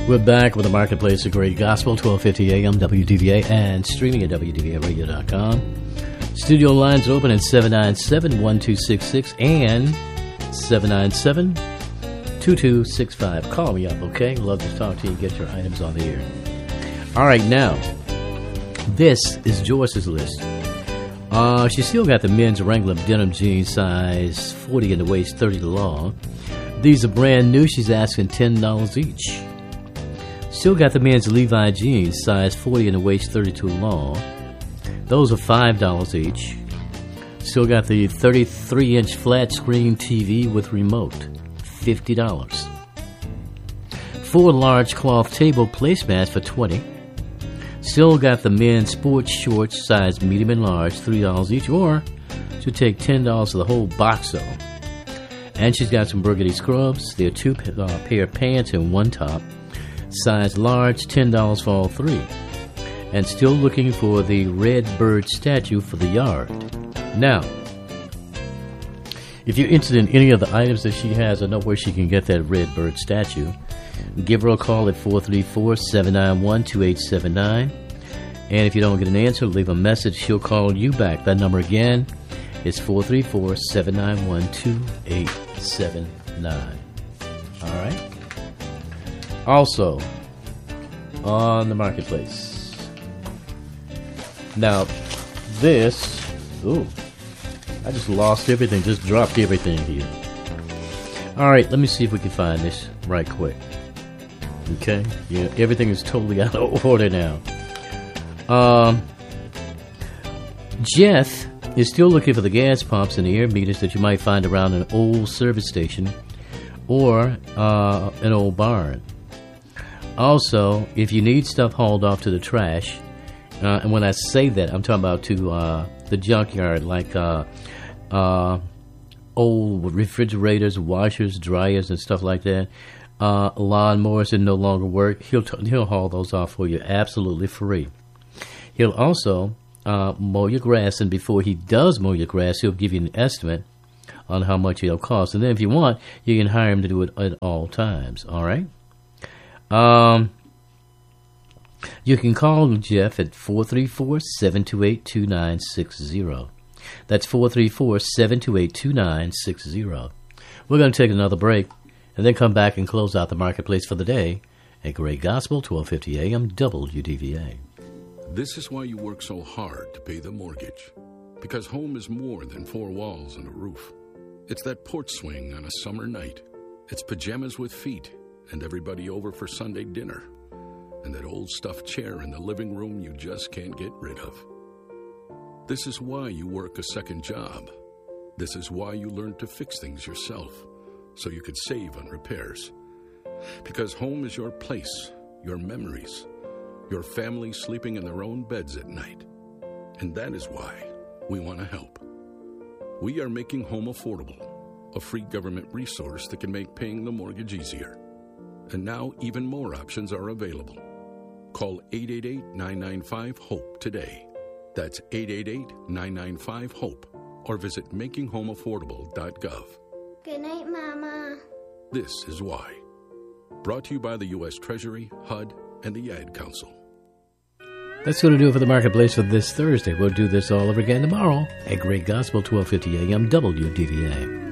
We're back with the Marketplace of Great Gospel, 1250 AM, WDVA, and streaming at WDVAradio.com. Studio lines open at 797-1266 and 797-2265. Call me up, okay? Love to talk to you and get your items on the air. All right, now, this is Joyce's list. She still got the men's Wrangler denim jeans, size 40 in the waist, 30 long. These are brand new. She's asking $10 each. Still got the men's Levi jeans, size 40 in the waist, 32 long. Those are $5 each. Still got the 33-inch flat screen TV with remote, $50. 4 large cloth table placemats for $20. Still got the men's sports shorts, size medium and large, $3 each, or she'll take $10 for the whole box though. And she's got some burgundy scrubs. There are 2 pair of pants and 1 top, size large, $10 for all 3. And still looking for the red bird statue for the yard. Now, if you're interested in any of the items that she has or know where she can get that red bird statue, give her a call at 434-791-2879. And if you don't get an answer, leave a message. She'll call you back. That number again is 434-791-2879. All right? Also, on the Marketplace. Now, this... Ooh. I just lost everything. Just dropped everything here. All right, let me see if we can find this right quick. Okay? Yeah, everything is totally out of order now. Jeff is still looking for the gas pumps and the air meters that you might find around an old service station or an old barn. Also, if you need stuff hauled off to the trash, and when I say that, I'm talking about to the junkyard, like old refrigerators, washers, dryers, and stuff like that. Lawnmowers that no longer work, he'll haul those off for you absolutely free. He'll also mow your grass, and before he does mow your grass, he'll give you an estimate on how much it'll cost. And then if you want, you can hire him to do it at all times. All right? You can call Jeff at 434-728-2960. That's 434-728-2960. We're going to take another break and then come back and close out the Marketplace for the day at Great Gospel, 1250 AM, WDVA. This is why you work so hard to pay the mortgage. Because home is more than 4 walls and a roof. It's that porch swing on a summer night. It's pajamas with feet and everybody over for Sunday dinner. And that old stuffed chair in the living room you just can't get rid of. This is why you work a second job. This is why you learn to fix things yourself, so you could save on repairs. Because home is your place, your memories, your family sleeping in their own beds at night. And that is why we want to help. We are making home affordable, a free government resource that can make paying the mortgage easier. And now even more options are available. Call 888-995-HOPE today. That's 888-995-HOPE. Or visit makinghomeaffordable.gov. Good night, Mama. This is why. Brought to you by the U.S. Treasury, HUD, and the Ad Council. That's going to do it for the Marketplace for this Thursday. We'll do this all over again tomorrow at Great Gospel, 1250 AM, WDVA.